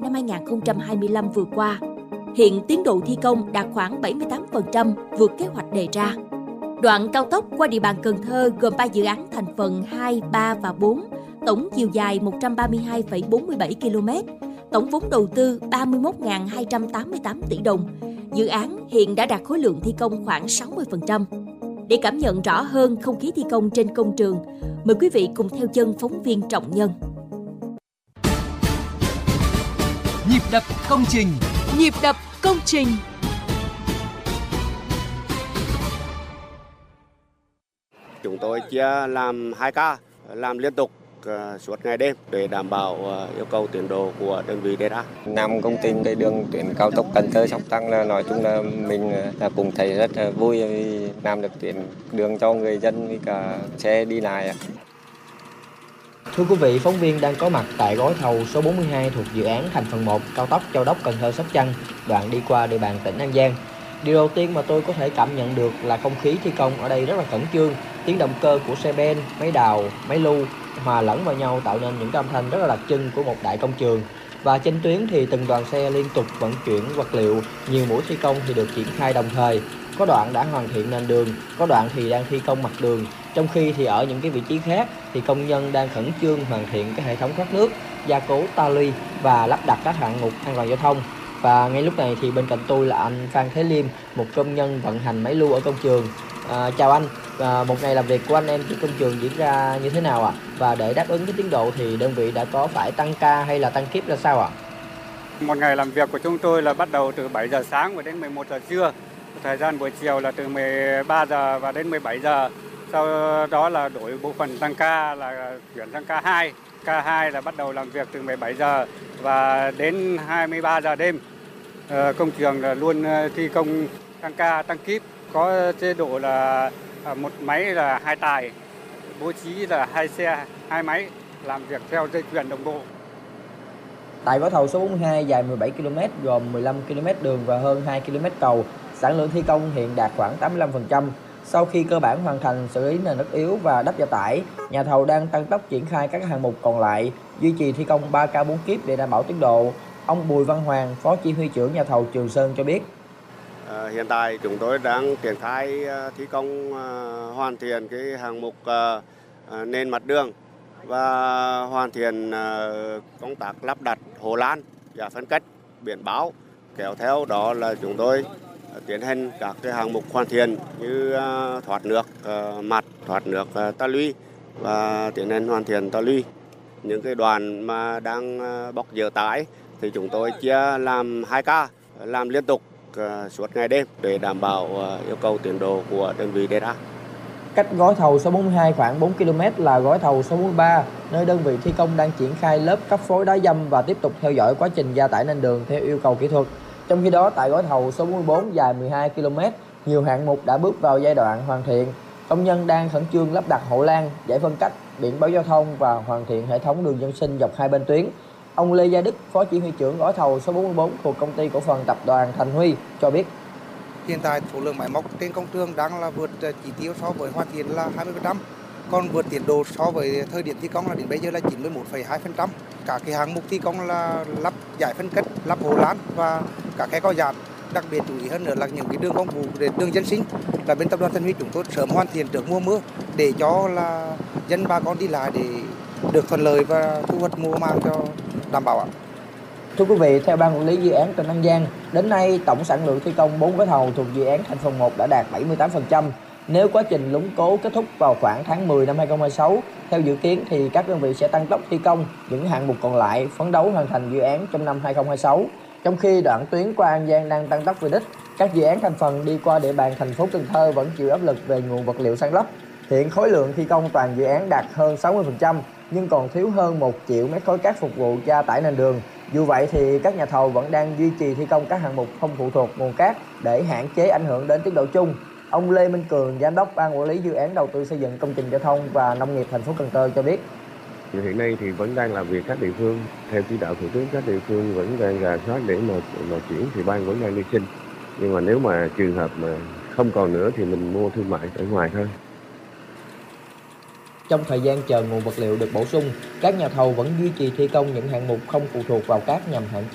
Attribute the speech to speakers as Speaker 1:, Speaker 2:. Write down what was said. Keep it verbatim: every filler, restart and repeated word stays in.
Speaker 1: năm hai nghìn không trăm hai mươi lăm vừa qua. Hiện tiến độ thi công đạt khoảng bảy mươi tám phần trăm vượt kế hoạch đề ra. Đoạn cao tốc qua địa bàn Cần Thơ gồm ba dự án thành phần hai, ba và bốn, tổng chiều dài một trăm ba mươi hai phẩy bốn mươi bảy ki lô mét, tổng vốn đầu tư ba mươi mốt nghìn hai trăm tám mươi tám tỷ đồng. Dự án hiện đã đạt khối lượng thi công khoảng sáu mươi phần trăm. Để cảm nhận rõ hơn không khí thi công trên công trường, mời quý vị cùng theo chân phóng viên Trọng Nhân.
Speaker 2: Nhịp đập công trình,
Speaker 1: nhịp đập công trình.
Speaker 3: Chúng tôi chia làm hai ca, làm liên tục uh, suốt ngày đêm để đảm bảo uh, yêu cầu tiến độ của đơn vị đề ra.
Speaker 4: Năm công trình cái đường tuyến cao tốc Cần Thơ Sóc Trăng là nói chung là mình là cũng thấy rất vui vì làm được tuyến đường cho người dân với cả xe đi lại.
Speaker 5: Thưa quý vị, phóng viên đang có mặt tại gói thầu số bốn mươi hai thuộc dự án thành phần một cao tốc Châu Đốc Cần Thơ Sóc Trăng, đoạn đi qua địa bàn tỉnh An Giang. Điều đầu tiên mà tôi có thể cảm nhận được là không khí thi công ở đây rất là khẩn trương. Tiếng động cơ của xe ben, máy đào, máy lu hòa lẫn vào nhau tạo nên những âm thanh rất là đặc trưng của một đại công trường. Và trên tuyến thì từng đoàn xe liên tục vận chuyển vật liệu, nhiều mũi thi công thì được triển khai đồng thời. Có đoạn đã hoàn thiện nền đường, có đoạn thì đang thi công mặt đường. Trong khi thì ở những cái vị trí khác thì công nhân đang khẩn trương hoàn thiện cái hệ thống thoát nước, gia cố ta luy và lắp đặt các hạng mục an toàn giao thông. Và ngay lúc này thì bên cạnh tôi là anh Phan Thế Liêm, một công nhân vận hành máy lu ở công trường. À, chào anh, à, một ngày làm việc của anh em trên công trường diễn ra như thế nào ạ? À? Và để đáp ứng cái tiến độ thì đơn vị đã có phải tăng ca hay là tăng kíp ra sao ạ? À?
Speaker 6: Một ngày làm việc của chúng tôi là bắt đầu từ bảy giờ sáng và đến mười một giờ trưa. Thời gian buổi chiều là từ mười ba giờ và đến mười bảy giờ. Sau đó là đổi bộ phận tăng ca là chuyển sang ca hai. ca hai là bắt đầu làm việc từ mười bảy giờ và đến hai mươi ba giờ đêm. Công trường là luôn thi công tăng ca, tăng kíp. Có chế độ là một máy là hai tài, bố trí là hai xe, hai máy, làm việc theo dây chuyền đồng bộ.
Speaker 5: Tại gói thầu số bốn mươi hai dài mười bảy ki lô mét gồm mười lăm ki lô mét đường và hơn hai ki lô mét cầu, sản lượng thi công hiện đạt khoảng tám mươi lăm phần trăm. Sau khi cơ bản hoàn thành xử lý nền đất yếu và đắp gia tải, nhà thầu đang tăng tốc triển khai các hạng mục còn lại, duy trì thi công ba ca bốn kíp để đảm bảo tiến độ. Ông Bùi Văn Hoàng, Phó Chỉ huy trưởng nhà thầu Trường Sơn cho biết.
Speaker 3: À, hiện tại chúng tôi đang triển khai uh, thi công uh, hoàn thiện cái hạng mục uh, uh, nền mặt đường và hoàn thiện uh, công tác lắp đặt hồ lan, và phân cách, biển báo. Kéo theo đó là chúng tôi uh, tiến hành các cái hạng mục hoàn thiện như uh, thoát nước uh, mặt, thoát nước uh, ta luy và tiến hành hoàn thiện ta luy. Những cái đoạn mà đang uh, bóc dỡ tải thì chúng tôi chia làm hai ca, làm liên tục uh, suốt ngày đêm để đảm bảo uh, yêu cầu tiến độ của đơn vị đề ra.
Speaker 5: Cách gói thầu số bốn mươi hai khoảng bốn ki lô mét là gói thầu số bốn mươi ba, nơi đơn vị thi công đang triển khai lớp cấp phối đá dăm và tiếp tục theo dõi quá trình gia tải nền đường theo yêu cầu kỹ thuật. Trong khi đó, tại gói thầu số bốn mươi bốn dài mười hai ki lô mét, nhiều hạng mục đã bước vào giai đoạn hoàn thiện. Công nhân đang khẩn trương lắp đặt hộ lan, giải phân cách, biển báo giao thông và hoàn thiện hệ thống đường dân sinh dọc hai bên tuyến. Ông Lê Gia Đức, Phó Chỉ huy trưởng gói thầu số bốn mươi bốn thuộc công ty cổ phần tập đoàn Thành Huy cho biết.
Speaker 7: Hiện tại số lượng máy móc trên công trường đang là vượt chỉ tiêu so với hoàn thiện là hai mươi phần trăm, còn vượt tiến độ so với thời điểm thi công là đến bây giờ là chín mươi mốt phẩy hai phần trăm. Các cái hạng mục thi công là lắp giải phân cách, lắp hồ lan và các cái co giãn. Đặc biệt chú ý hơn nữa là những cái đường công vụ, đường dân sinh là bên tập đoàn Thành Huy chúng tôi sớm hoàn thiện trước mùa mưa để cho là dân bà con đi lại để được thuận lợi và thu hoạch mùa màng cho đảm bảo ạ.
Speaker 5: Thưa quý vị, theo Ban Quản lý Dự án tỉnh An Giang, đến nay tổng sản lượng thi công bốn gói thầu thuộc dự án thành phần một đã đạt bảy mươi tám phần trăm. Nếu quá trình lúng cố kết thúc vào khoảng tháng mười năm hai nghìn không trăm hai mươi sáu, theo dự kiến thì các đơn vị sẽ tăng tốc thi công những hạng mục còn lại, phấn đấu hoàn thành dự án trong năm hai nghìn không trăm hai mươi sáu. Trong khi đoạn tuyến qua An Giang đang tăng tốc về đích, các dự án thành phần đi qua địa bàn thành phố Cần Thơ vẫn chịu áp lực về nguồn vật liệu san lấp. Hiện khối lượng thi công toàn dự án đạt hơn sáu mươi phần trăm, nhưng còn thiếu hơn một triệu mét khối cát phục vụ gia tải nền đường. Dù vậy thì các nhà thầu vẫn đang duy trì thi công các hạng mục không phụ thuộc nguồn cát để hạn chế ảnh hưởng đến tiến độ chung. Ông Lê Minh Cường, Giám đốc Ban Quản lý Dự án Đầu tư xây dựng công trình giao thông và nông nghiệp thành phố Cần Thơ cho biết.
Speaker 8: Hiện nay thì vẫn đang làm việc các địa phương theo chỉ đạo thủ tướng, các địa phương vẫn đang rà soát để mà mà chuyển thì ban vẫn đang đi xin. Nhưng mà nếu mà trường hợp mà không còn nữa thì mình mua thương mại ở ngoài thôi.
Speaker 5: Trong thời gian chờ nguồn vật liệu được bổ sung, các nhà thầu vẫn duy trì thi công những hạng mục không phụ thuộc vào cát nhằm hạn chế